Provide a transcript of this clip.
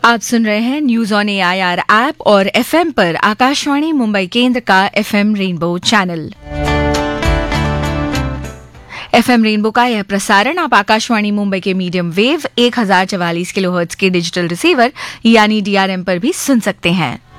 आप सुन रहे हैं न्यूज ऑन एआईआर ऐप और एफएम पर आकाशवाणी मुंबई केंद्र का FM rainbow channel. FM rainbow का यह प्रसारण आप आकाशवाणी मुंबई के मीडियम वेव 1044 किलोहर्ट्ज के डिजिटल रिसीवर यानी डीआरएम पर भी सुन सकते हैं।